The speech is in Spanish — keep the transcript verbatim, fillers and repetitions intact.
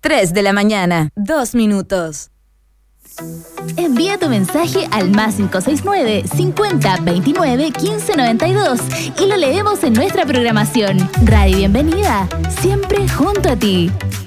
tres de la mañana, dos minutos. Envía tu mensaje al más cinco seis nueve, cincuenta, veintinueve, quince, noventa y dos y lo leemos en nuestra programación. Radio Bienvenida, siempre junto a ti.